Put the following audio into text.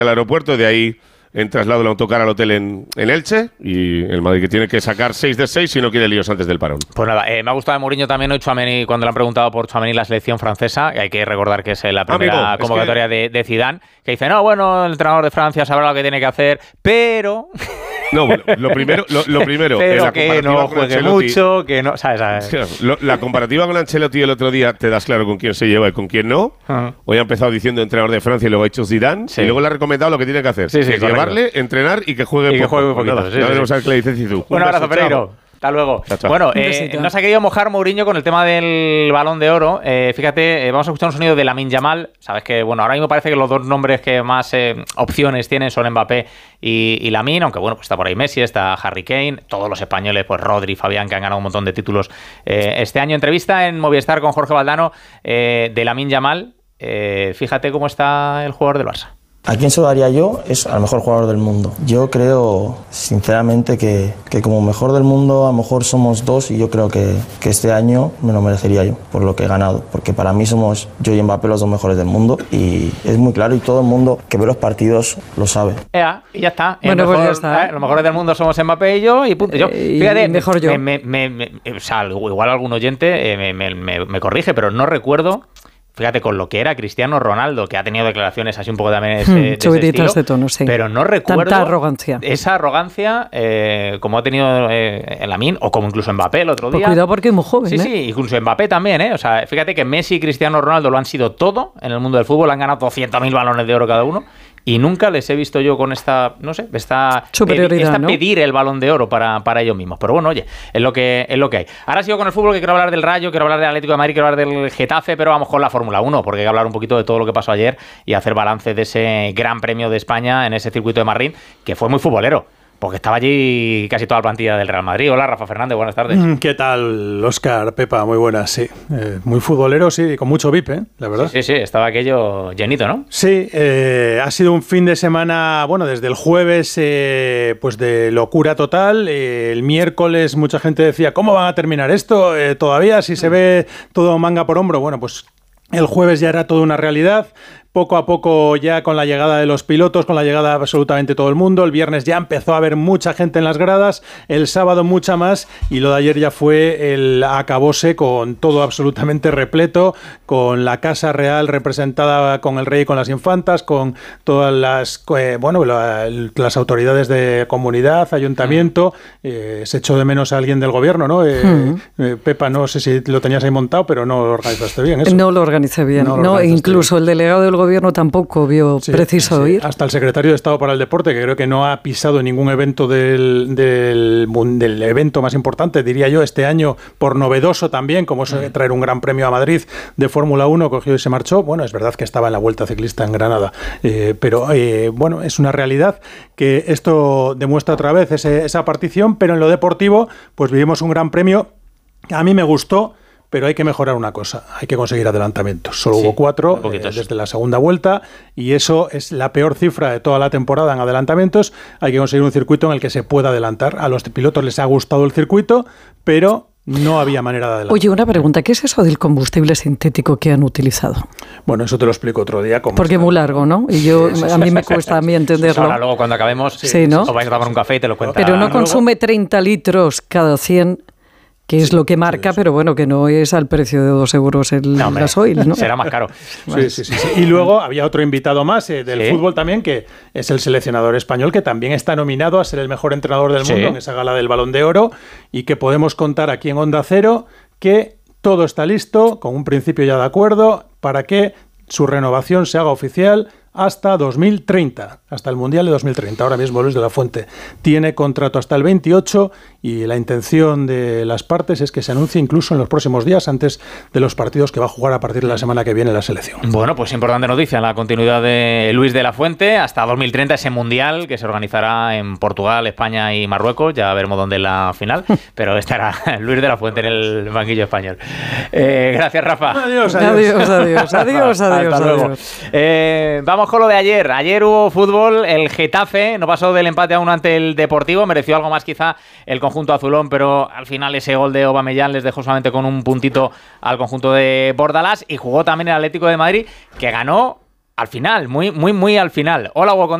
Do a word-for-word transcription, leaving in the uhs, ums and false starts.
al aeropuerto, de ahí en traslado el autocar al hotel en, en Elche, y el Madrid que tiene que sacar seis de seis si no quiere líos antes del parón. Pues nada, eh, me ha gustado de Mourinho también hoy Tchouaméni, cuando le han preguntado por Tchouaméni la selección francesa, y hay que recordar que es la primera Amigo, convocatoria es que... de, de Zidane, que dice, no, bueno, el entrenador de Francia sabrá lo que tiene que hacer, pero... No, bueno, lo primero, lo, lo primero pero es la que no juegue mucho, que no, ¿sabes? ¿sabes? Claro, lo, la comparativa con Ancelotti el otro día te das claro con quién se lleva y con quién no. Uh-huh. Hoy ha empezado diciendo entrenador de Francia y luego ha hecho Zidane, sí. Y luego le ha recomendado lo que tiene que hacer, sí, sí, que es llevarle, entrenar y que juegue y que juegue un poquito. Nada, sí, ya sí, veremos sí. a ver qué le dice Zidou. Un, un abrazo, Pereiro. Hasta luego. Chao, chao. Bueno, eh, no se ha querido mojar Mourinho con el tema del Balón de Oro. Eh, fíjate, eh, vamos a escuchar un sonido de Lamine Yamal. Sabes que, bueno, ahora mismo parece que los dos nombres que más eh, opciones tienen son Mbappé y, y Lamine, aunque bueno, pues está por ahí Messi, está Harry Kane, todos los españoles, pues Rodri, Fabián, que han ganado un montón de títulos eh, este año. Entrevista en Movistar con Jorge Valdano eh, de Lamine Yamal. Eh, fíjate cómo está el jugador del Barça. ¿A quién se lo daría yo? Es al mejor jugador del mundo. Yo creo, sinceramente, que, que como mejor del mundo, a lo mejor somos dos y yo creo que, que este año me lo merecería yo, por lo que he ganado. Porque para mí somos yo y Mbappé los dos mejores del mundo y es muy claro y todo el mundo que ve los partidos lo sabe. Ea, y ya está. Bueno, mejor, pues ya está. ¿eh? Los mejores del mundo somos Mbappé y yo y punto. Yo, eh, fíjate, mejor yo. Me, me, me, me, o sea, igual algún oyente eh, me, me, me, me corrige, pero no recuerdo... Fíjate, con lo que era Cristiano Ronaldo, que ha tenido declaraciones así un poco también de ese, de ese estilo, de tono, sí. Pero no recuerdo tanta arrogancia. Esa arrogancia eh, como ha tenido eh, Lamine, o como incluso Mbappé el otro día. Pues cuidado porque es muy joven, Sí, ¿eh? sí, incluso Mbappé también, ¿eh? O sea, fíjate que Messi y Cristiano Ronaldo lo han sido todo en el mundo del fútbol, han ganado doscientos mil balones de oro cada uno. Y nunca les he visto yo con esta, no sé, esta superioridad, esta ¿no? pedir el Balón de Oro para, para ellos mismos. Pero bueno, oye, es lo que es lo que hay. Ahora sigo con el fútbol, que quiero hablar del Rayo, quiero hablar del Atlético de Madrid, quiero hablar del Getafe, pero vamos con la Fórmula uno, porque hay que hablar un poquito de todo lo que pasó ayer y hacer balance de ese Gran Premio de España en ese circuito de Madrid, que fue muy futbolero. Porque estaba allí casi toda la plantilla del Real Madrid. Hola, Rafa Fernández, buenas tardes. ¿Qué tal, Óscar, Pepa? Muy buenas, sí. Eh, muy futbolero, sí, con mucho V I P, ¿eh? La verdad. Sí, sí, sí, estaba aquello llenito, ¿no? Sí, eh, ha sido un fin de semana, bueno, desde el jueves, eh, pues de locura total. Eh, el miércoles mucha gente decía, ¿cómo van a terminar esto? Eh, todavía, si se ve todo manga por hombro. Bueno, pues el jueves ya era toda una realidad. Poco a poco ya con la llegada de los pilotos, con la llegada de absolutamente todo el mundo. El viernes ya empezó a haber mucha gente en las gradas, el sábado mucha más y lo de ayer ya fue el acabose con todo absolutamente repleto, con la Casa Real representada con el rey y con las infantas, con todas las eh, bueno la, las autoridades de comunidad, ayuntamiento. Eh, se echó de menos a alguien del gobierno, ¿no? Eh, uh-huh. eh, Pepa, no sé si lo tenías ahí montado, pero no lo organizaste bien eso. No lo organicé bien, no, no incluso bien. El delegado del gobierno tampoco vio sí, preciso sí. ir. Hasta el secretario de Estado para el Deporte, que creo que no ha pisado ningún evento del, del, del evento más importante, diría yo, este año, por novedoso también, como es traer un gran premio a Madrid de Fórmula uno, cogió y se marchó. Bueno, es verdad que estaba en la Vuelta Ciclista en Granada, eh, pero eh, bueno, es una realidad que esto demuestra otra vez ese, esa partición, pero en lo deportivo, pues vivimos un gran premio que a mí me gustó. Pero hay que mejorar una cosa, hay que conseguir adelantamientos. Solo sí, hubo cuatro eh, desde la segunda vuelta y eso es la peor cifra de toda la temporada en adelantamientos. Hay que conseguir un circuito en el que se pueda adelantar. A los pilotos les ha gustado el circuito, pero no había manera de adelantar. Oye, una pregunta, ¿qué es eso del combustible sintético que han utilizado? Bueno, eso te lo explico otro día. Porque es muy largo, ¿no? Y yo sí, a mí me cuesta a mí entenderlo. Ahora luego cuando acabemos, sí, sí, ¿no? os vais a tomar un café y te lo cuento. Pero no consume treinta litros cada cien, que es lo que marca, sí, sí. Pero bueno, que no es al precio de dos euros el no, gasoil, ¿no? Será más caro. Sí, sí, sí, sí. Y luego había otro invitado más eh, del ¿sí? fútbol también, que es el seleccionador español, que también está nominado a ser el mejor entrenador del mundo sí. en esa gala del Balón de Oro, y que podemos contar aquí en Onda Cero que todo está listo, con un principio ya de acuerdo, para que su renovación se haga oficial hasta dos mil treinta, hasta el Mundial de dos mil treinta. Ahora mismo Luis de la Fuente tiene contrato hasta el veintiocho y la intención de las partes es que se anuncie incluso en los próximos días, antes de los partidos que va a jugar a partir de la semana que viene la selección. Bueno, pues importante noticia, la continuidad de Luis de la Fuente hasta dos mil treinta, ese Mundial que se organizará en Portugal, España y Marruecos. Ya veremos dónde es la final, pero estará Luis de la Fuente en el banquillo español. Eh, gracias, Rafa. Adiós, adiós, adiós, adiós, adiós, adiós. Hasta luego. Eh, vamos con lo de ayer. Ayer hubo fútbol, el Getafe no pasó del empate a uno ante el Deportivo, mereció algo más quizá el conjunto azulón, pero al final ese gol de Aubameyang les dejó solamente con un puntito al conjunto de Bordalás, y jugó también el Atlético de Madrid, que ganó al final, muy, muy, muy al final. Hola, Wacom.